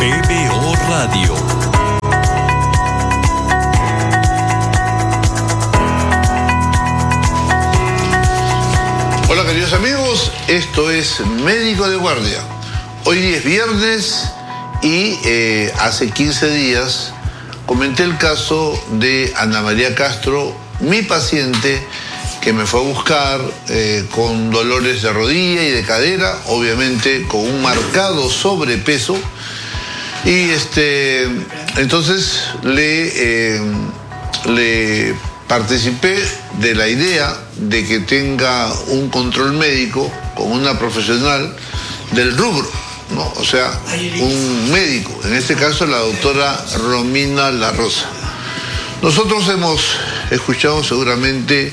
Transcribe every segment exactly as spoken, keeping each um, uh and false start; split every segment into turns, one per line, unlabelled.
P B O Radio.
Hola queridos amigos, esto es Médico de Guardia. Hoy día es viernes y eh, hace quince días comenté el caso de Ana María Castro, mi paciente, que me fue a buscar eh, con dolores de rodilla y de cadera, obviamente con un marcado sobrepeso. Y este, entonces le, eh, le participé de la idea de que tenga un control médico con una profesional del rubro, ¿no? O sea, un médico, en este caso la doctora Romina La Rosa. Nosotros hemos escuchado seguramente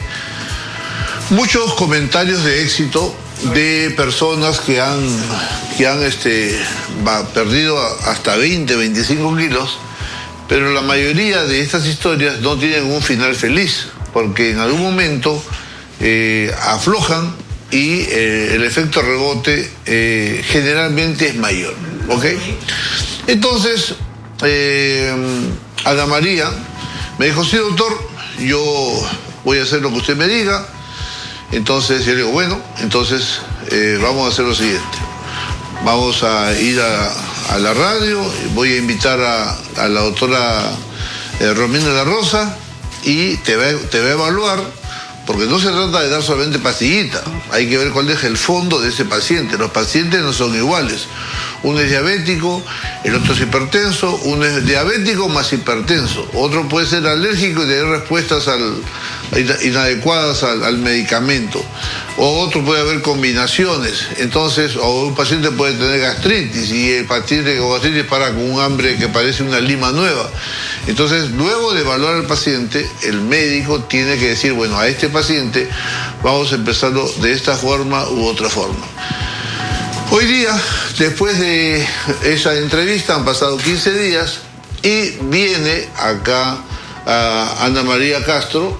muchos comentarios de éxito de personas que han, que han este, va, perdido hasta veinte, veinticinco kilos, pero la mayoría de estas historias no tienen un final feliz, porque en algún momento eh, aflojan y eh, el efecto rebote eh, generalmente es mayor, ¿ok? Entonces, eh, Ana María me dijo, sí doctor, yo voy a hacer lo que usted me diga. Entonces yo le digo, bueno, entonces eh, vamos a hacer lo siguiente. Vamos a ir a, a la radio, voy a invitar a, a la doctora eh, Romina La Rosa y te va, te va a evaluar, porque no se trata de dar solamente pastillita, hay que ver cuál es el fondo de ese paciente. Los pacientes no son iguales. Uno es diabético, el otro es hipertenso, uno es diabético más hipertenso, otro puede ser alérgico y tener respuestas al, inadecuadas al, al medicamento, o otro puede haber combinaciones. Entonces, o un paciente puede tener gastritis y el paciente con gastritis para con un hambre que parece una lima nueva. Entonces, luego de evaluar al paciente, el médico tiene que decir, bueno, a este paciente vamos a empezarlo de esta forma u otra forma. Hoy día, después de esa entrevista, han pasado quince días y viene acá a Ana María Castro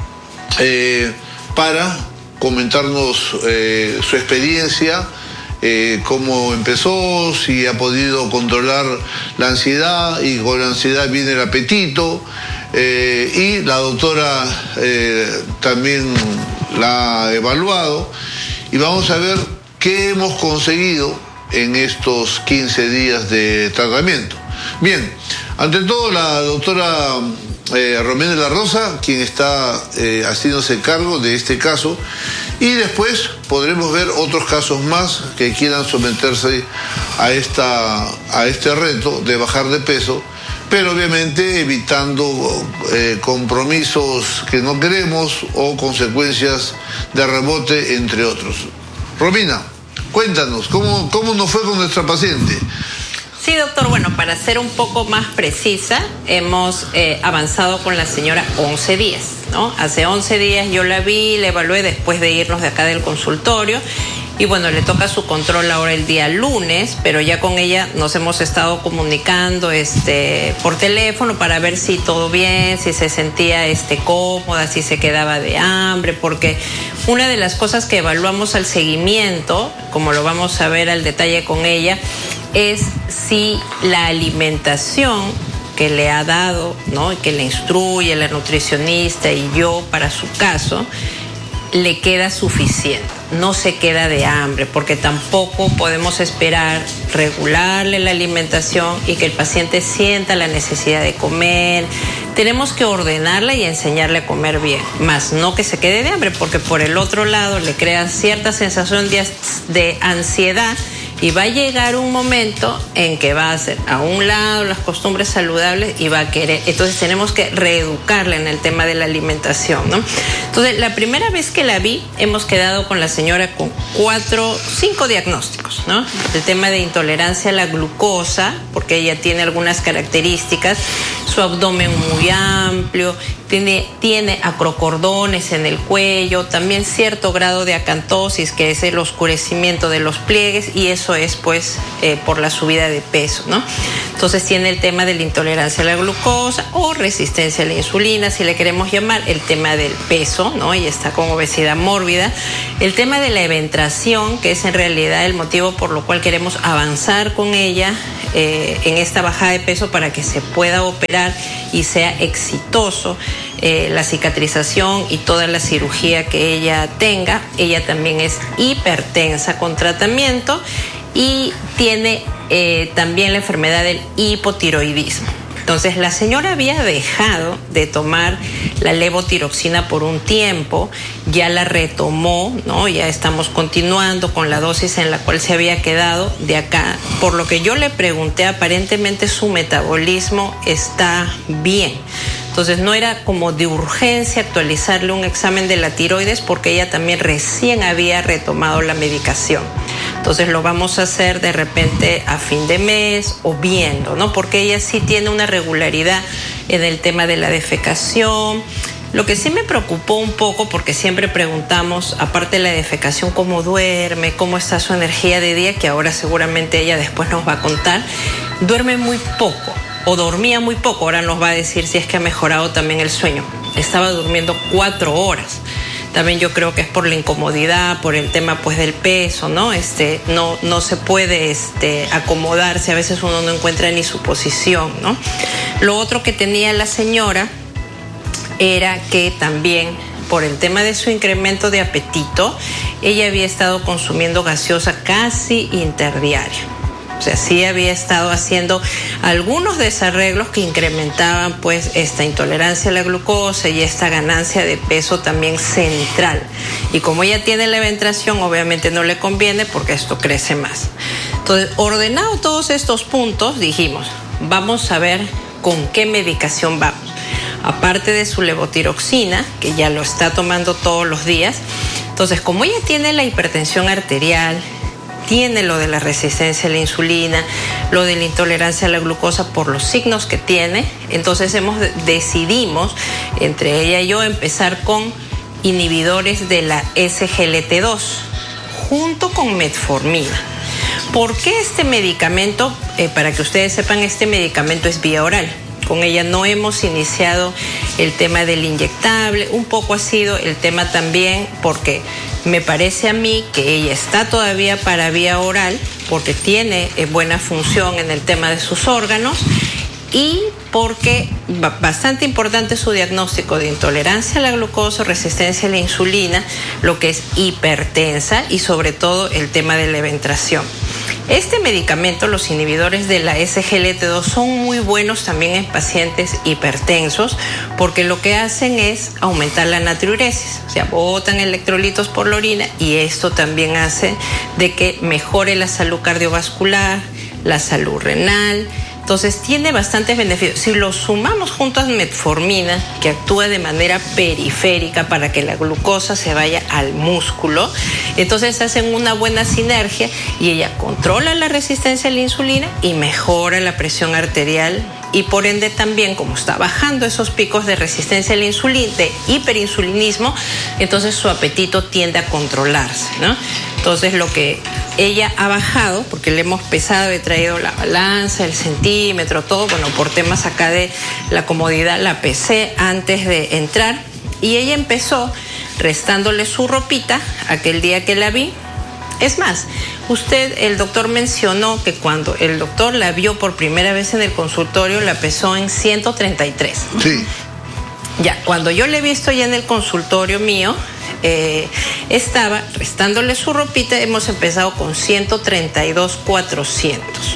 eh, para comentarnos eh, su experiencia, eh, cómo empezó, si ha podido controlar la ansiedad, y con la ansiedad viene el apetito, eh, y la doctora eh, también la ha evaluado, y vamos a ver qué hemos conseguido en estos quince días de tratamiento. Bien, ante todo la doctora eh, Romina La Rosa, quien está eh, haciéndose cargo de este caso, y después podremos ver otros casos más que quieran someterse a, esta, a este reto de bajar de peso, pero obviamente evitando eh, compromisos que no queremos o consecuencias de rebote, entre otros. Romina, cuéntanos, ¿cómo, cómo nos fue con nuestra paciente?
Sí, doctor, bueno, para ser un poco más precisa, hemos eh, avanzado con la señora once días, ¿no? Hace once días yo la vi, la evalué después de irnos de acá del consultorio, y bueno, le toca su control ahora el día lunes, pero ya con ella nos hemos estado comunicando este, por teléfono para ver si todo bien, si se sentía este, cómoda, si se quedaba de hambre, porque una de las cosas que evaluamos al seguimiento, como lo vamos a ver al detalle con ella, es si la alimentación que le ha dado, ¿no?, que le instruye la nutricionista y yo para su caso, le queda suficiente, no se queda de hambre, porque tampoco podemos esperar regularle la alimentación y que el paciente sienta la necesidad de comer. Tenemos que ordenarle y enseñarle a comer bien, más no que se quede de hambre, porque por el otro lado le crea cierta sensación de, de ansiedad, y va a llegar un momento en que va a hacer a un lado las costumbres saludables y va a querer. Entonces tenemos que reeducarle en el tema de la alimentación, ¿no? Entonces, la primera vez que la vi, hemos quedado con la señora con cuatro, cinco diagnósticos, ¿no? El tema de intolerancia a la glucosa, porque ella tiene algunas características, su abdomen muy amplio, tiene, tiene acrocordones en el cuello, también cierto grado de acantosis, que es el oscurecimiento de los pliegues, y eso es pues eh, por la subida de peso, ¿no? Entonces tiene el tema de la intolerancia a la glucosa o resistencia a la insulina, si le queremos llamar, el tema del peso, ¿no? Y está con obesidad mórbida, el tema de la eventración, que es en realidad el motivo por lo cual queremos avanzar con ella, eh, en esta bajada de peso para que se pueda operar y sea exitoso eh, la cicatrización y toda la cirugía que ella tenga. Ella también es hipertensa con tratamiento y tiene eh, también la enfermedad del hipotiroidismo. Entonces la señora había dejado de tomar la levotiroxina por un tiempo, ya la retomó, ¿no? Ya estamos continuando con la dosis en la cual se había quedado de acá. Por lo que yo le pregunté, aparentemente su metabolismo está bien. Entonces no era como de urgencia actualizarle un examen de la tiroides porque ella también recién había retomado la medicación. Entonces lo vamos a hacer de repente a fin de mes o viendo, ¿no? Porque ella sí tiene una regularidad en el tema de la defecación. Lo que sí me preocupó un poco, porque siempre preguntamos, aparte de la defecación, cómo duerme, cómo está su energía de día, que ahora seguramente ella después nos va a contar. Duerme muy poco o dormía muy poco, ahora nos va a decir si es que ha mejorado también el sueño. Estaba durmiendo cuatro horas. También yo creo que es por la incomodidad, por el tema pues del peso, ¿no? Este, no, no se puede este, acomodarse, a veces uno no encuentra ni su posición, ¿no? Lo otro que tenía la señora era que también por el tema de su incremento de apetito, ella había estado consumiendo gaseosa casi interdiario. O sea, sí había estado haciendo algunos desarreglos que incrementaban pues esta intolerancia a la glucosa y esta ganancia de peso también central. Y como ella tiene la eventración, obviamente no le conviene porque esto crece más. Entonces, ordenado todos estos puntos, dijimos, vamos a ver con qué medicación vamos. Aparte de su levotiroxina, que ya lo está tomando todos los días. Entonces, como ella tiene la hipertensión arterial, tiene lo de la resistencia a la insulina, lo de la intolerancia a la glucosa por los signos que tiene, entonces hemos decidimos, entre ella y yo, empezar con inhibidores de la S G L T dos, junto con metformina. ¿Por qué este medicamento? Eh, para que ustedes sepan, este medicamento es vía oral. Con ella no hemos iniciado el tema del inyectable, un poco ha sido el tema también porque me parece a mí que ella está todavía para vía oral porque tiene eh, buena función en el tema de sus órganos y porque bastante importante su diagnóstico de intolerancia a la glucosa, resistencia a la insulina, lo que es hipertensa y sobre todo el tema de la eventración. Este medicamento, los inhibidores de la S G L T dos, son muy buenos también en pacientes hipertensos porque lo que hacen es aumentar la natriuresis, o sea, botan electrolitos por la orina y esto también hace de que mejore la salud cardiovascular, la salud renal. Entonces tiene bastantes beneficios. Si lo sumamos junto a metformina, que actúa de manera periférica para que la glucosa se vaya al músculo, entonces hacen una buena sinergia y ella controla la resistencia a la insulina y mejora la presión arterial y por ende también, como está bajando esos picos de resistencia a la insulina, de hiperinsulinismo, entonces su apetito tiende a controlarse, ¿no? Entonces lo que ella ha bajado, porque le hemos pesado, he traído la balanza, el centímetro, todo, bueno, por temas acá de la comodidad, la pesé antes de entrar y ella empezó restándole su ropita aquel día que la vi. Es más, usted, el doctor mencionó que cuando el doctor la vio por primera vez en el consultorio, la pesó en ciento treinta y tres.
Sí.
Ya, cuando yo le he visto ya en el consultorio mío, eh, estaba restándole su ropita, hemos empezado con ciento treinta y dos mil cuatrocientos.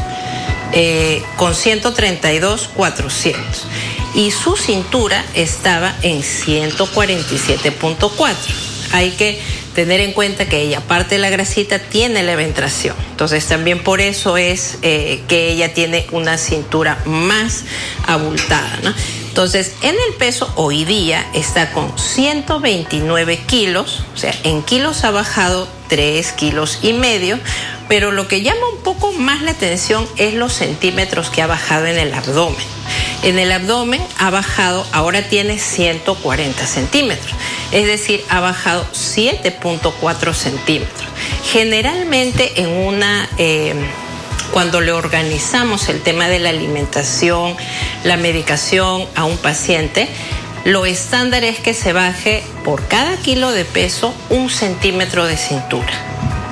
Eh, con ciento treinta y dos mil cuatrocientos. Y su cintura estaba en ciento cuarenta y siete punto cuatro. Hay que tener en cuenta que ella, aparte de la grasita, tiene la eventración. Entonces también por eso es eh, que ella tiene una cintura más abultada, ¿no? Entonces, en el peso hoy día está con ciento veintinueve kilos, o sea, en kilos ha bajado tres kilos y medio, pero lo que llama un poco más la atención es los centímetros que ha bajado en el abdomen. En el abdomen ha bajado, ahora tiene ciento cuarenta centímetros, es decir, ha bajado siete punto cuatro centímetros. Generalmente en una... Eh, Cuando le organizamos el tema de la alimentación, la medicación a un paciente, lo estándar es que se baje por cada kilo de peso un centímetro de cintura.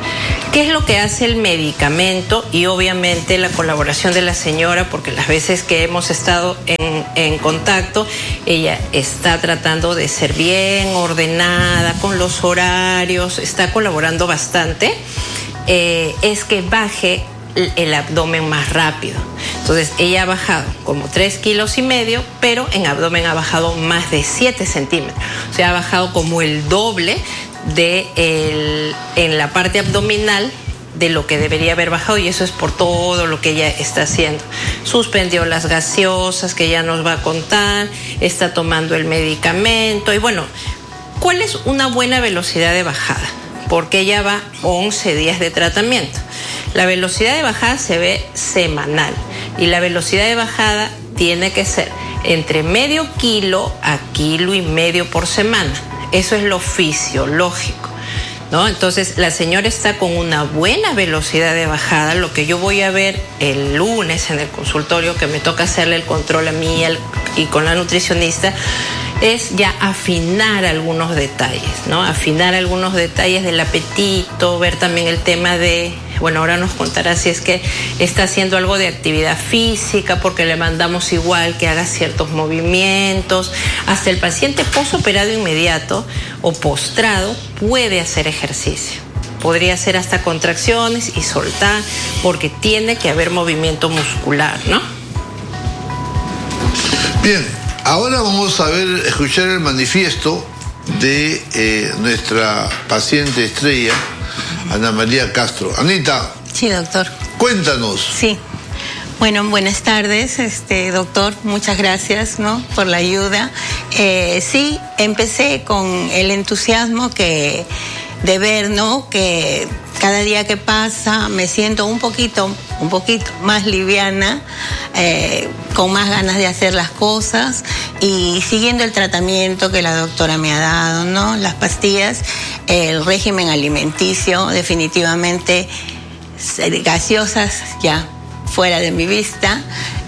¿Qué es lo que hace el medicamento? Y obviamente la colaboración de la señora, porque las veces que hemos estado en, en contacto, ella está tratando de ser bien ordenada con los horarios, está colaborando bastante, eh, es que baje el abdomen más rápido. Entonces ella ha bajado como tres kilos y medio, pero en abdomen ha bajado más de siete centímetros. O sea, ha bajado como el doble de el, en la parte abdominal de lo que debería haber bajado, y eso es por todo lo que ella está haciendo. Suspendió las gaseosas, que ya nos va a contar, está tomando el medicamento. Y bueno, ¿cuál es una buena velocidad de bajada? Porque ella va once días de tratamiento. La velocidad de bajada se ve semanal y la velocidad de bajada tiene que ser entre medio kilo a kilo y medio por semana. Eso es lo fisiológico, ¿no? Entonces la señora está con una buena velocidad de bajada. Lo que yo voy a ver el lunes en el consultorio, que me toca hacerle el control a mí y con la nutricionista, es ya afinar algunos detalles, ¿no? Afinar algunos detalles del apetito, ver también el tema de, bueno, ahora nos contará si es que está haciendo algo de actividad física, porque le mandamos igual que haga ciertos movimientos. Hasta el paciente posoperado inmediato o postrado puede hacer ejercicio. Podría hacer hasta contracciones y soltar, porque tiene que haber movimiento muscular, ¿no?
Bien. Ahora vamos a ver, escuchar el manifiesto de eh, nuestra paciente estrella, Ana María Castro. Anita.
Sí, doctor.
Cuéntanos.
Sí. Bueno, buenas tardes, este doctor. Muchas gracias, ¿no?, por la ayuda. Eh, sí, empecé con el entusiasmo que de ver, ¿no?, que cada día que pasa me siento un poquito, un poquito más liviana, eh, con más ganas de hacer las cosas y siguiendo el tratamiento que la doctora me ha dado, ¿no? Las pastillas, el régimen alimenticio, definitivamente gaseosas ya fuera de mi vista,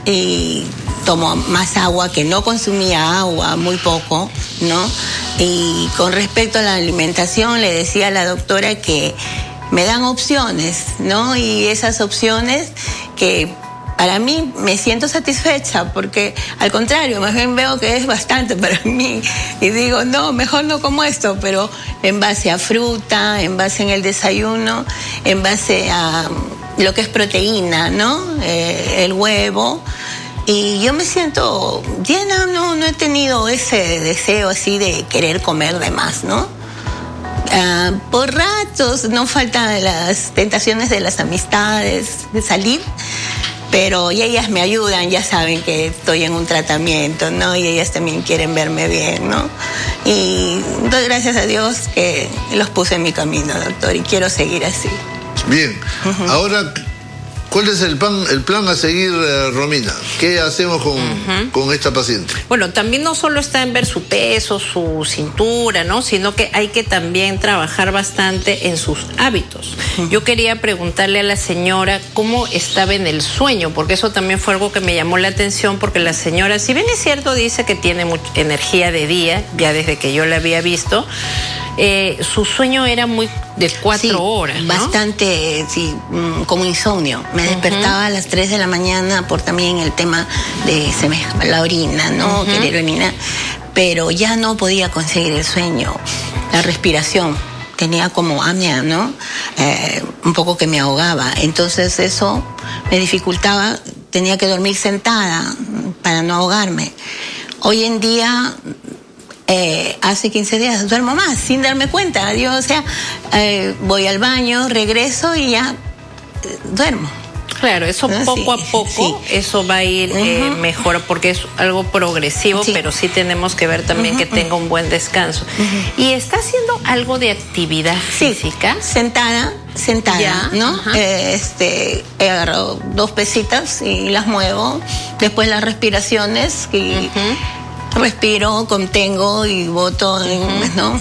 y tomo más agua, que no consumía agua, muy poco, ¿no? Y con respecto a la alimentación, le decía a la doctora que me dan opciones, ¿no? Y esas opciones que para mí me siento satisfecha, porque al contrario, más bien veo que es bastante para mí y digo, no, mejor no como esto, pero en base a fruta, en base en el desayuno, en base a lo que es proteína, ¿no? Eh, el huevo. Y yo me siento llena, no, no he tenido ese deseo así de querer comer de más, ¿no? Uh, por ratos no faltan las tentaciones de las amistades, de salir, pero y ellas me ayudan, ya saben que estoy en un tratamiento, ¿no? Y ellas también quieren verme bien, ¿no? Y doy gracias a Dios que los puse en mi camino, doctor, y quiero seguir así.
Bien, uh-huh. Ahora, ¿cuál es el plan, el plan a seguir, eh, Romina? ¿Qué hacemos con, uh-huh. con esta paciente?
Bueno, también no solo está en ver su peso, su cintura, ¿no?, sino que hay que también trabajar bastante en sus hábitos. Uh-huh. Yo quería preguntarle a la señora cómo estaba en el sueño, porque eso también fue algo que me llamó la atención, porque la señora, si bien es cierto, dice que tiene mucha energía de día, ya desde que yo la había visto, eh, su sueño era muy de cuatro
sí,
horas, ¿no?
Bastante, sí, como insomnio. Me despertaba uh-huh. a las tres de la mañana por también el tema de se me, la orina, ¿no? Uh-huh. Querer orinar. Pero ya no podía conseguir el sueño. La respiración. Tenía como apnea, ¿no? Eh, un poco que me ahogaba. Entonces eso me dificultaba. Tenía que dormir sentada para no ahogarme. Hoy en día... Eh, hace quince días duermo más sin darme cuenta. Yo, o sea, eh, voy al baño, regreso y ya eh, duermo.
Claro, eso ¿no? poco sí, a poco, sí. eso va a ir uh-huh. eh, mejor, porque es algo progresivo, sí. pero sí tenemos que ver también uh-huh. que tenga un buen descanso. Uh-huh. ¿Y está haciendo algo de actividad
sí.
física?
Sentada, sentada, ya. ¿no? Uh-huh. eh, este, he agarrado dos pesitas y las muevo. Después las respiraciones y... Uh-huh. Respiro, contengo y boto, uh-huh. ¿no?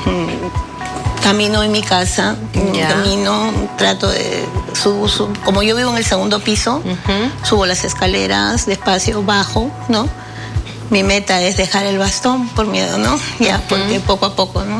Camino en mi casa, yeah. camino, trato de... Subo, subo, como yo vivo en el segundo piso, uh-huh. subo las escaleras, despacio, bajo, ¿no? Mi meta es dejar el bastón por miedo, ¿no? Ya, uh-huh. porque poco a poco, ¿no?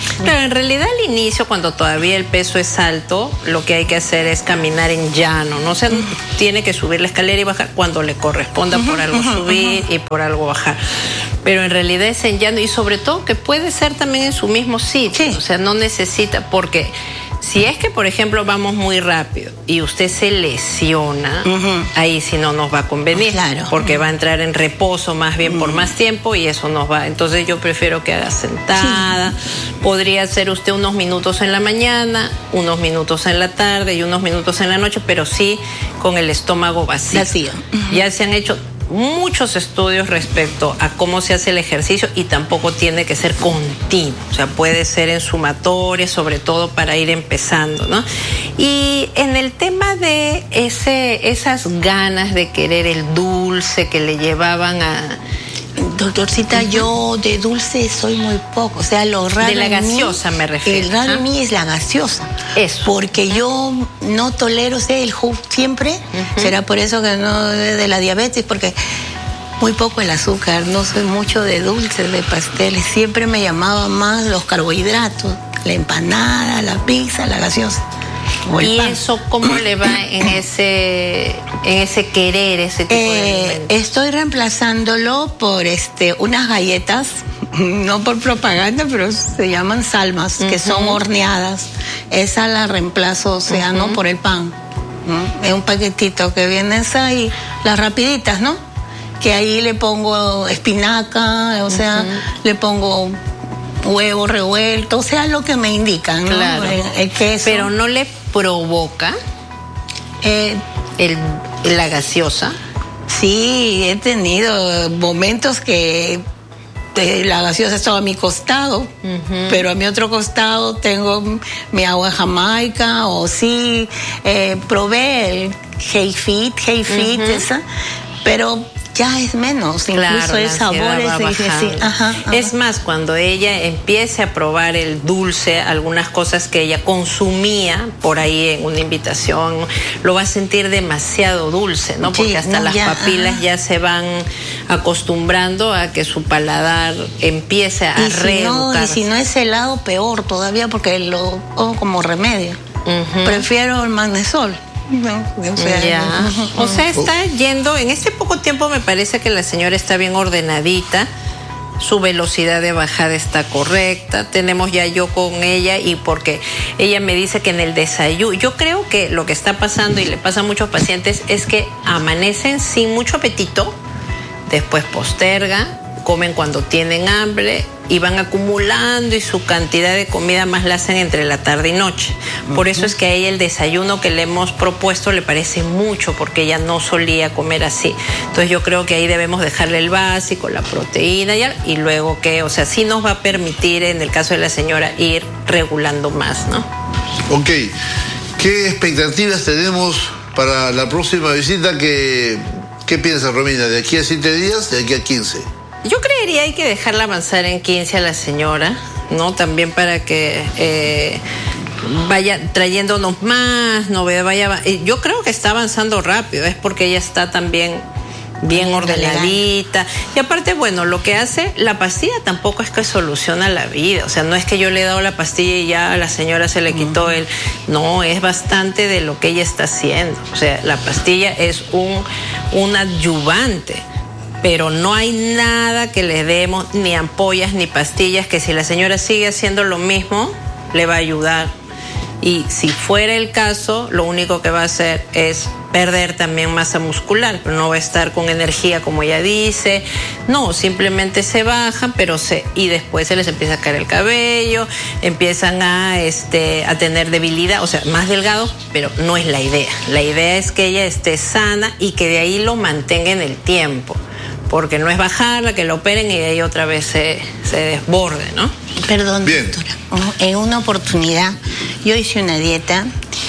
Claro, en realidad al inicio, cuando todavía el peso es alto, lo que hay que hacer es caminar en llano. No se uh-huh. tiene que subir la escalera y bajar cuando le corresponda, uh-huh, por algo uh-huh, subir uh-huh. y por algo bajar. Pero en realidad es en llano, y sobre todo que puede ser también en su mismo sitio. Sí. O sea, no necesita, porque si es que, por ejemplo, vamos muy rápido y usted se lesiona, uh-huh. ahí sí no nos va a convenir, claro, porque uh-huh. va a entrar en reposo más bien uh-huh. por más tiempo, y eso nos va. Entonces yo prefiero que haga sentada. Sí. Podría hacer usted unos minutos en la mañana, unos minutos en la tarde y unos minutos en la noche, pero sí con el estómago vacío. Vacío. Uh-huh. Ya se han hecho muchos estudios respecto a cómo se hace el ejercicio, y tampoco tiene que ser continuo, o sea, puede ser en sumatoria, sobre todo para ir empezando, ¿no? Y en el tema de ese, esas ganas de querer el dulce que le llevaban a...
Doctorcita, uh-huh. yo de dulce soy muy poco, o sea, lo raro
de la gaseosa
mí,
me refiero.
El raro ¿ah? en mí es la gaseosa.
Eso.
Porque yo no tolero, o sea, el jugo siempre, uh-huh. será por eso que no de la diabetes, porque muy poco el azúcar, no soy mucho de dulces, de pasteles, siempre me llamaban más los carbohidratos, la empanada, la pizza, la gaseosa.
¿Y pan. Eso cómo le va en ese en ese querer, ese tipo eh, de alimentos?
Estoy reemplazándolo por este unas galletas, no por propaganda, pero se llaman salmas, uh-huh. que son horneadas. Esa la reemplazo, o sea, uh-huh. no por el pan. ¿no? Es un paquetito que viene esa, y las rapiditas, ¿no? Que ahí le pongo espinaca, o sea, uh-huh. le pongo huevo revuelto, o sea, lo que me indican, ¿no?
Claro.
El, el queso.
Pero no le provoca
eh,
el, la gaseosa.
Sí, he tenido momentos que eh, la gaseosa estaba a mi costado, uh-huh. pero a mi otro costado tengo mi agua de Jamaica, o sí, eh, probé el Hey Fit, Hey Fit, uh-huh. esa, pero ya es menos,
claro,
incluso el sabor es, dije, sí, ajá, ajá.
Es más, cuando ella empiece a probar el dulce, algunas cosas que ella consumía por ahí en una invitación, lo va a sentir demasiado dulce, ¿no? Porque sí, hasta no, las ya, papilas ajá. ya se van acostumbrando a que su paladar empiece a reeducarse.
No, y si no es helado, peor todavía, porque lo hago como remedio. Uh-huh. Prefiero el magnesol. No, o sea,
ya. O sea, está yendo, en este poco tiempo me parece que la señora está bien ordenadita, su velocidad de bajada está correcta, tenemos ya yo con ella, y porque ella me dice que en el desayuno, yo creo que lo que está pasando, y le pasa a muchos pacientes, es que amanecen sin mucho apetito, después postergan, comen cuando tienen hambre y van acumulando, y su cantidad de comida más la hacen entre la tarde y noche. Por uh-huh. eso es que a ella el desayuno que le hemos propuesto le parece mucho, porque ella no solía comer así. Entonces yo creo que ahí debemos dejarle el básico, la proteína, y, y luego que, o sea, sí nos va a permitir, en el caso de la señora, ir regulando más, ¿no?
Ok. ¿Qué expectativas tenemos para la próxima visita? ¿Qué, qué piensa Romina? ¿De aquí a siete días? ¿De aquí a quince?
Yo creería hay que dejarla avanzar en quince a la señora, ¿no? También para que eh, vaya trayéndonos más novedades, vaya. Yo creo que está avanzando rápido, es porque ella está también bien ordenadita. Y aparte, bueno, lo que hace, la pastilla tampoco es que soluciona la vida. O sea, no es que yo le he dado la pastilla y ya a la señora se le quitó el... No, es bastante de lo que ella está haciendo. O sea, la pastilla es un, un adyuvante. Pero no hay nada que le demos, ni ampollas, ni pastillas, que si la señora sigue haciendo lo mismo, le va a ayudar. Y si fuera el caso, lo único que va a hacer es perder también masa muscular, pero no va a estar con energía como ella dice. No, simplemente se bajan, pero se y después se les empieza a caer el cabello, empiezan a este a tener debilidad, o sea, más delgados, pero no es la idea. La idea es que ella esté sana y que de ahí lo mantenga en el tiempo. Porque no es bajarla, que la operen y de ahí otra vez se, se desborde, ¿no?
Perdón, bien. Doctora. En una oportunidad yo hice una dieta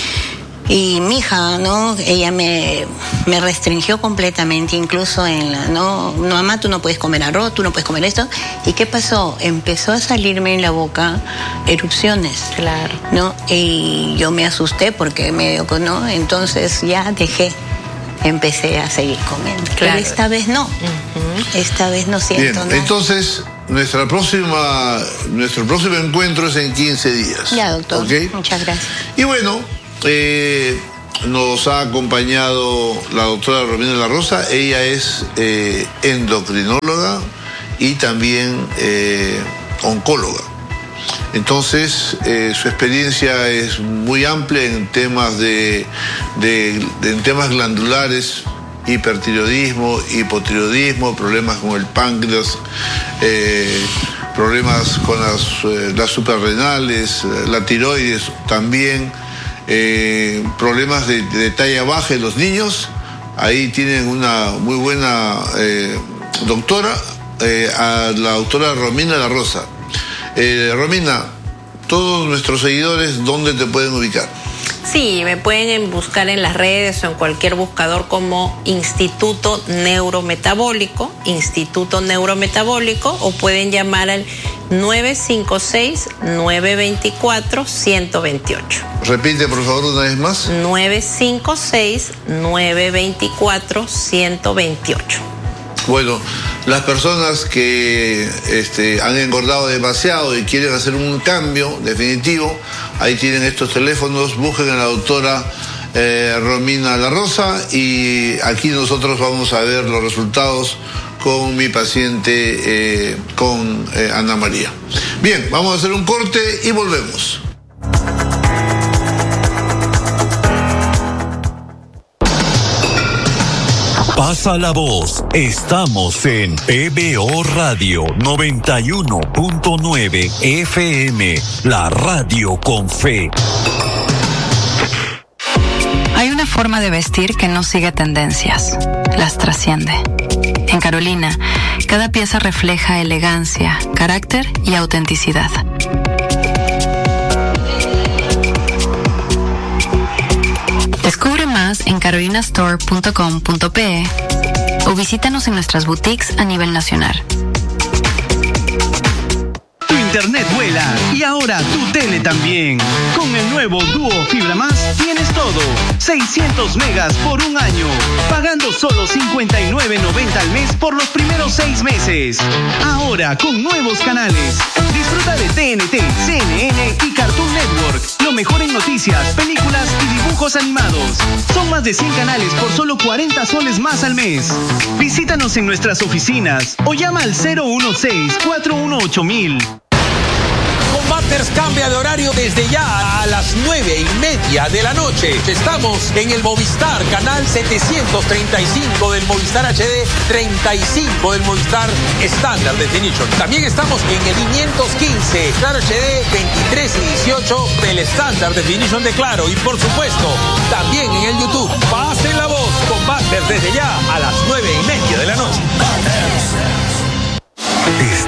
y mi hija, ¿no? Ella me, me restringió completamente, incluso en la, ¿no? No, mamá, tú no puedes comer arroz, tú no puedes comer esto. ¿Y qué pasó? Empezó a salirme en la boca erupciones.
Claro.
¿No? Y yo me asusté porque me, ¿no? Entonces ya dejé. Empecé a seguir comiendo. Claro. Pero esta vez no. Uh-huh. Esta vez no siento
Bien,
nada.
Entonces, nuestra próxima, nuestro próximo encuentro es en quince días.
Ya, doctor.
¿Okay?
Muchas gracias.
Y bueno, eh, nos ha acompañado la doctora Romina La Rosa. Ella es eh, endocrinóloga y también eh, oncóloga. Entonces, eh, su experiencia es muy amplia en temas de, de, de en temas glandulares, hipertiroidismo, hipotiroidismo, problemas con el páncreas, eh, problemas con las, eh, las suprarrenales, la tiroides también, eh, problemas de, de talla baja en los niños. Ahí tienen una muy buena eh, doctora, eh, a la doctora Romina La Rosa. Eh, Romina, todos nuestros seguidores, ¿dónde te pueden ubicar?
Sí, me pueden buscar en las redes o en cualquier buscador como Instituto Neurometabólico, Instituto Neurometabólico, o pueden llamar al nueve cinco seis, nueve dos cuatro, uno cero dos ocho.
Repite, por favor, una vez más.
nueve cinco seis, nueve dos cuatro, uno cero dos ocho.
Bueno, las personas que este, han engordado demasiado y quieren hacer un cambio definitivo, ahí tienen estos teléfonos, busquen a la doctora eh, Romina La Rosa y aquí nosotros vamos a ver los resultados con mi paciente, eh, con eh, Ana María. Bien, vamos a hacer un corte y volvemos.
Pasa la voz, estamos en P B O Radio noventa y uno punto nueve F M, la radio con fe.
Hay una forma de vestir que no sigue tendencias, las trasciende. En Carolina, cada pieza refleja elegancia, carácter y autenticidad. Descubre más en carolina store punto com punto pe o visítanos en nuestras boutiques a nivel nacional.
Tu internet vuela y ahora tu tele también. Con el nuevo Duo Fibra Más tienes todo. seiscientos megas por un año, pagando solo cincuenta y nueve noventa al mes por los primeros seis meses. Ahora con nuevos canales. Disfruta de T N T, C N N y Cartoon Network. Lo mejor en noticias, películas y dibujos animados. Son más de cien canales por solo cuarenta soles más al mes. Visítanos en nuestras oficinas o llama al cero uno seis, cuatro uno ocho mil.
Combaters cambia de horario desde ya a las nueve y media de la noche. Estamos en el Movistar, canal setecientos treinta y cinco del Movistar H D, treinta y cinco del Movistar Standard Definition. También estamos en el quinientos quince, Claro H D, veintitrés y dieciocho del Standard Definition de Claro. Y por supuesto, también en el YouTube. Pasen la voz, Combaters desde ya a las nueve y media de la noche.